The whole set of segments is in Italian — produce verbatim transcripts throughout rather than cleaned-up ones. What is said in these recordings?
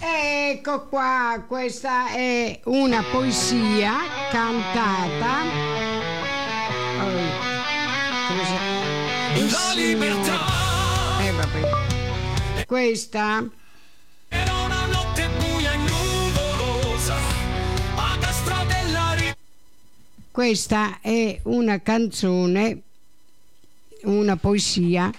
Ecco qua, questa è una poesia cantata. Oh, La libertà. Eh, vabbè. Questa Era una notte buia e nuvolosa, a destra della ri- questa è una canzone, una poesia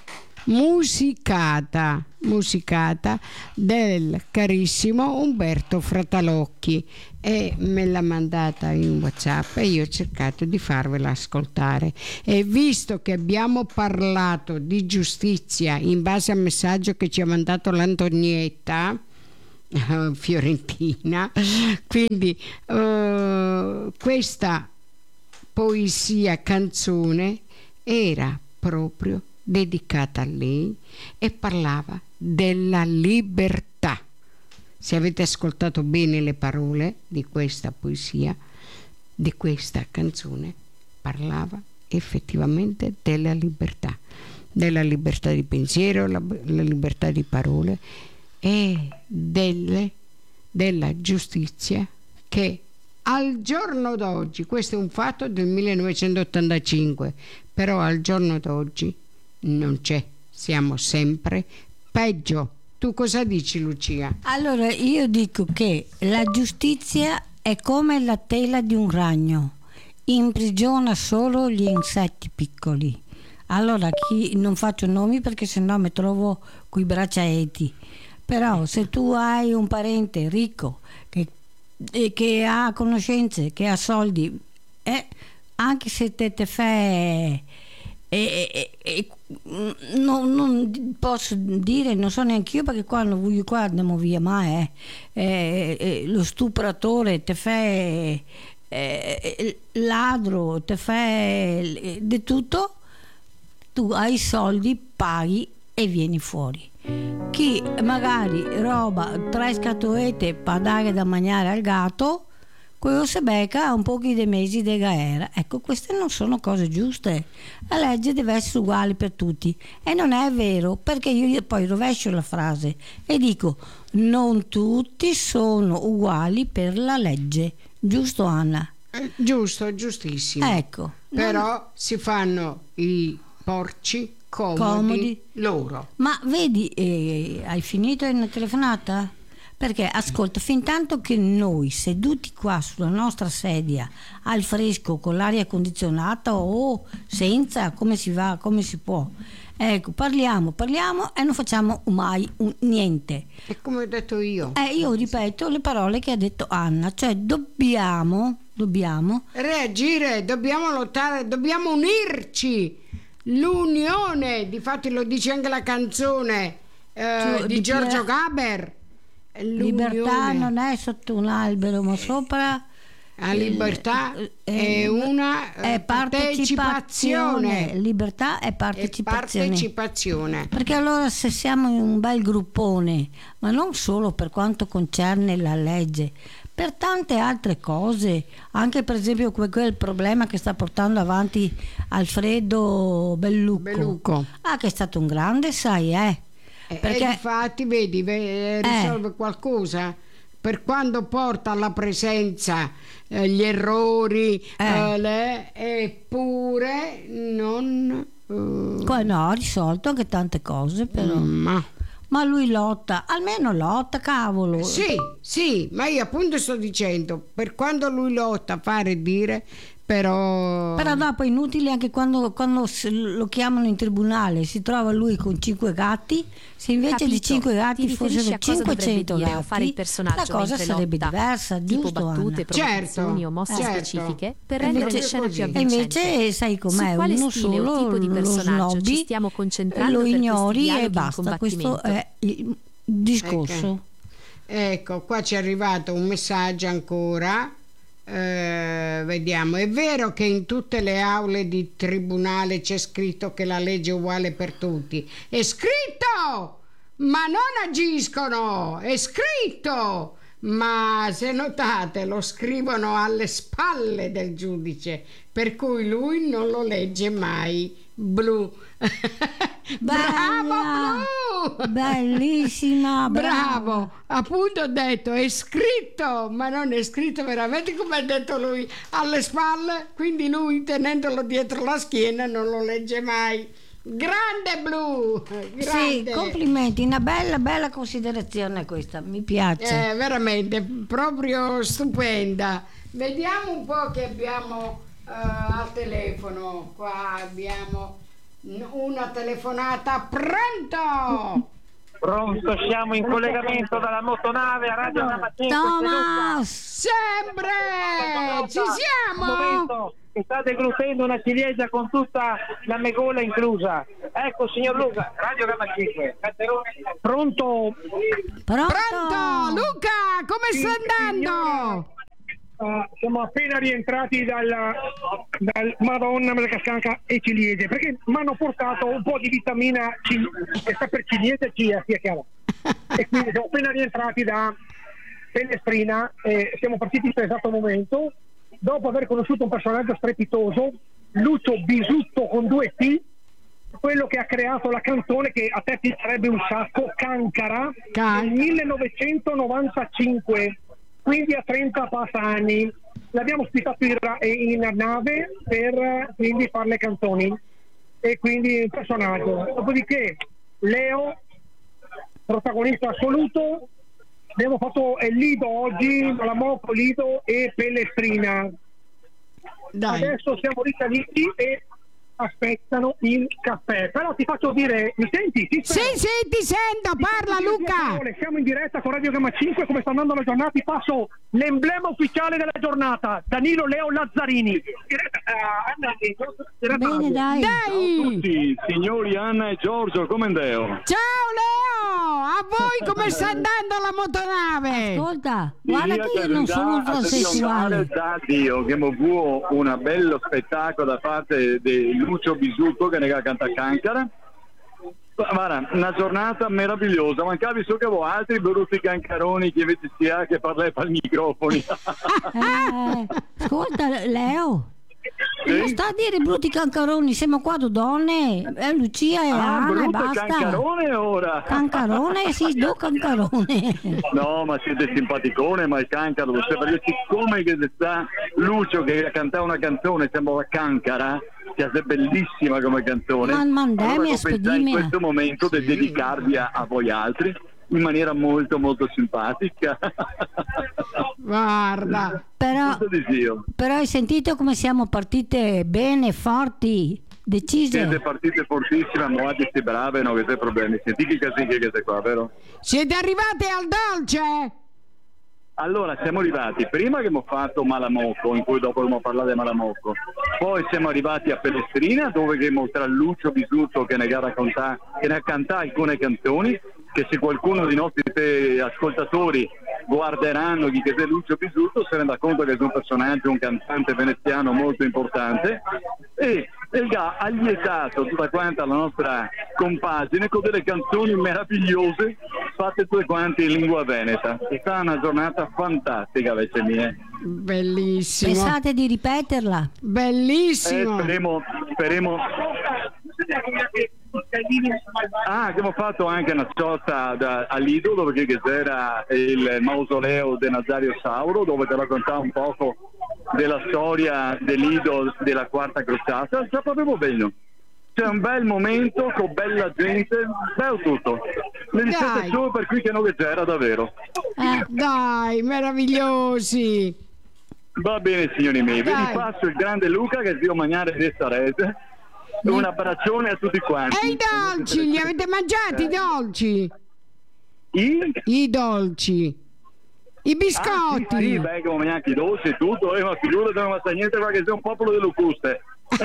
musicata, musicata del carissimo Umberto Fratalocchi, e me l'ha mandata in WhatsApp e io ho cercato di farvela ascoltare. E visto che abbiamo parlato di giustizia in base al messaggio che ci ha mandato l'Antonietta uh, Fiorentina, quindi uh, questa poesia canzone era proprio dedicata a lei e parlava della libertà. Se avete ascoltato bene le parole di questa poesia, di questa canzone, parlava effettivamente della libertà, della libertà di pensiero, la, la libertà di parole e delle, della giustizia che al giorno d'oggi, questo è un fatto del millenovecentottantacinque, però al giorno d'oggi non c'è, siamo sempre peggio. Tu cosa dici, Lucia? Allora, io dico che la giustizia è come la tela di un ragno, imprigiona solo gli insetti piccoli. Allora, chi, non faccio nomi perché sennò mi trovo coi bracciaeti, però se tu hai un parente ricco che, che ha conoscenze, che ha soldi, eh, anche se te te fai... E, e, e non, non posso dire, non so neanche io, perché quando voglio qua andiamo via, ma è, è, è lo stupratore te fa è, ladro, te fa di tutto, tu hai soldi, paghi e vieni fuori. Chi magari roba tre scatolette per dare da mangiare al gatto, quello si becca un po' di mesi di galera. Ecco, queste non sono cose giuste. La legge deve essere uguale per tutti, e non è vero, perché io poi rovescio la frase e dico: non tutti sono uguali per la legge. Giusto, Anna? Eh, giusto, giustissimo. Ecco. Però non... si fanno i porci comodi, comodi. loro. Ma vedi, eh, hai finito una telefonata? Perché ascolta, fin tanto che noi seduti qua sulla nostra sedia al fresco con l'aria condizionata o senza, come si va, come si può, ecco, parliamo, parliamo e non facciamo mai un, niente. E come ho detto io. Eh, io ripeto le parole che ha detto Anna, cioè dobbiamo, dobbiamo reagire, dobbiamo lottare, dobbiamo unirci. L'unione, difatti lo dice anche la canzone eh, Tu, di, di Giorgio Pier... Gaber. Libertà non è sotto un albero, ma sopra. La libertà eh, è una è partecipazione. partecipazione. Libertà è partecipazione. È partecipazione. Perché allora, se siamo in un bel gruppone, ma non solo per quanto concerne la legge, per tante altre cose, anche per esempio quel, quel problema che sta portando avanti Alfredo Bellucco, Bellucco. Ah, che è stato un grande, sai, eh. Perché, e infatti vedi, risolve eh. qualcosa, per quando porta alla presenza eh, gli errori, eh. Eh, le, eppure non uh, Qua no, ha risolto anche tante cose, però ma. ma lui lotta, almeno lotta, cavolo. Sì, sì, ma io appunto sto dicendo, per quando lui lotta, fare e dire, però però dopo è inutile anche quando, quando lo chiamano in tribunale, si trova lui con cinque gatti, se invece Capito. di cinque gatti fossero cinquecento gatti, fare il personaggio la cosa sarebbe lotta, diversa, tipo giusto, battute, provocazioni certo, o mosse certo. specifiche per E rendere invece, le scene più e avvincenti. invece sai com'è, Su quale uno stile solo o tipo di lo personaggio ci snobbi, stiamo concentrando lo per questi ignori dialoghi e in basta. Questo è il discorso. Ecco, ecco, qua ci è arrivato un messaggio ancora. Eh, vediamo, è vero che in tutte le aule di tribunale c'è scritto che la legge è uguale per tutti, è scritto, ma non agiscono, è scritto, ma se notate lo scrivono alle spalle del giudice, per cui lui non lo legge mai. Blu. Bravo Blu, blu. Bellissima, Bravo, appunto ho detto è scritto, ma non è scritto veramente come ha detto lui, alle spalle, quindi lui tenendolo dietro la schiena non lo legge mai. Grande Blu, grande. Sì, complimenti, una bella bella considerazione questa, mi piace. Eh, veramente, proprio stupenda. Vediamo un po' che abbiamo eh, al telefono. Qua abbiamo una telefonata. Pronto? Pronto, siamo in collegamento dalla motonave a Radio Gamma cinque. Thomas! Sempre! Ci siamo! Momento che sta deglutendo una ciliegia con tutta la megola inclusa. Ecco, signor Luca, Radio Gamma cinque. Pronto? Pronto? Pronto? Luca, come Sì, sta andando? Uh, siamo appena rientrati dal, dal Madonna me la cascanca e ciliegie, perché mi hanno portato un po' di vitamina C, che sta per ciliegie e C, eh, sia chiaro. E quindi siamo appena rientrati da Pellestrina e siamo partiti in esatto momento, dopo aver conosciuto un personaggio strepitoso, Lucio Bisutto con due T, quello che ha creato la canzone che a te ti sarebbe un sacco, Cancara, Can- nel millenovecentonovantacinque. Quindi a trenta passa anni l'abbiamo ospitato in, ra- in nave per quindi fare le canzoni e quindi un personaggio. Dopodiché Leo, protagonista assoluto, abbiamo fatto il Lido oggi, Malamocco, Lido e Pellestrina. Dai. Adesso siamo risaliti e aspettano il caffè. Però ti faccio dire, mi senti? Ti Sì, spero. sì, ti sento, parla Ti faccio dire due Luca. parole. Siamo in diretta con Radio Gamma cinque, come sta andando la giornata? Ti passo l'emblema ufficiale della giornata, Danilo Leo Lazzarini. Bene, dai. Dai. Tutti, signori Anna e Giorgio, come andeo? Ciao Leo, a voi come sta andando la motonave? Ascolta, guarda che io non sono un transessuale. Da Dio, che mi fu un bello spettacolo da parte di Lucio Bisutto che ne canta Cancara. Guarda, una giornata meravigliosa, mancavi so che avevo altri brutti cancaroni che invece si ha che parlare al microfono. Eh, ascolta, Leo. Sì? Non sta a dire brutti cancaroni, siamo qua due donne, eh, Lucia e Ah, Anna e brutto basta. cancarone ora. Cancarone, sì, due cancarone. No, ma siete simpaticone, ma il cancaro, perché siccome che sta Lucio che cantava una canzone, sembrava Cancara, che è bellissima come canzone. Ma mandami allora a pensai in spedime. questo momento di dedicarvi a, a voi altri in maniera molto molto simpatica. Guarda, Però, Tutto di Dio. però hai sentito come siamo partite bene, forti, decise. Siete partite fortissime, ma guardi ste brave, no, che sei problemi. Senti che casini che siete qua, vero? siete arrivati al dolce? Allora, siamo arrivati, prima che abbiamo fatto Malamocco, in cui dopo dobbiamo parlare di Malamocco, poi siamo arrivati a Pellestrina, dove abbiamo tra Lucio Bisutto che ne ha raccontato, che ne ha cantato alcune canzoni, che se qualcuno dei nostri te- ascoltatori guarderanno chi che è Lucio Bisutto si renda conto che è un personaggio, un cantante veneziano molto importante, e il ga ha lietato tutta quanta la nostra compagine con delle canzoni meravigliose fatte tutte quante in lingua veneta. È stata una giornata fantastica, invece mie. Bellissimo, Pensate di ripeterla? Eh, bellissimo. speriamo, speriamo. Ah, abbiamo fatto anche una sorta da, a Lido, dove che c'era il mausoleo di Nazario Sauro, dove ti raccontava un poco della storia del Lido della quarta crociata. C'è proprio bello. C'è un bel momento con bella gente, bello tutto. Mi Dai. dicete solo per qui che non che c'era davvero. Eh, Dai, meravigliosi. Va bene signori miei, vi Dai. ripasso il grande Luca che Dio Magnare di Sarese. Un abbraccione a tutti quanti. E i dolci, li avete mangiati i dolci? I? I dolci, i biscotti. Ah, sì, sì, beh, come neanche i dolci e tutto, eh, ma figurati non basta niente perché sei un popolo di locuste.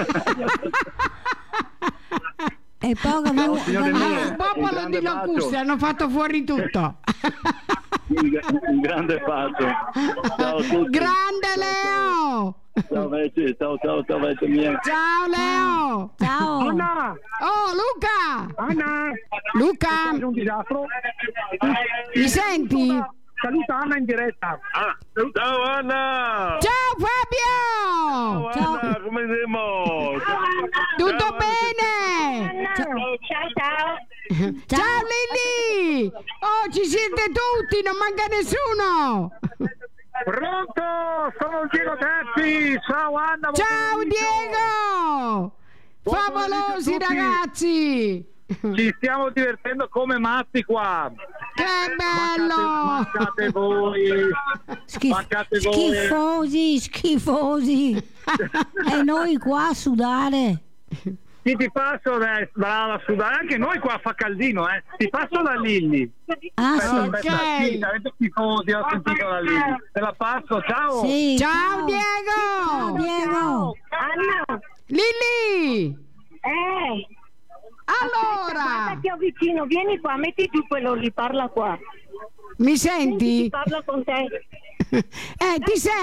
e poi No, non- signore non- mie. Un popolo grande di locuste, bacio. hanno fatto fuori tutto. Un, un grande bacio. Ciao a tutti. Grande Leo. Ciao Vecchi, ciao ciao ciao Vecchi mie. Ciao Leo. Ciao. Anna! Oh Luca. Anna! Luca, È un disastro. mi senti? Saluta Anna in diretta. Ciao Anna. Ciao Fabio. Ciao. Anna, come siamo? Tutto bene? Ciao ciao. Ciao Lilli! Oh, ci siete tutti, non manca nessuno! Pronto? Sono Diego Teppi. Ciao Anna. buon Ciao pomeriggio. Diego! Buon Favolosi pomeriggio a tutti. ragazzi! Ci stiamo divertendo come matti qua. Che bello! Mancate, mancate voi. Schif- Mancate voi. schifosi, schifosi. E noi qua a sudare. Sì, ti passo adesso, brava a sudare, anche noi qua fa caldino, eh. Ti passo da Lilli. Ah Aspetta, sì. aspetta, Ok. sì, avete schifosi, ho sentito da Lilli. Te la passo, ciao. Sì, Ciao Diego! Diego. Anna, Lilli! eh, Allora! guardati vicino, vieni qua, metti giù quello lì, parla qua. Mi Senti, senti? parla con te. Eh, ti sento?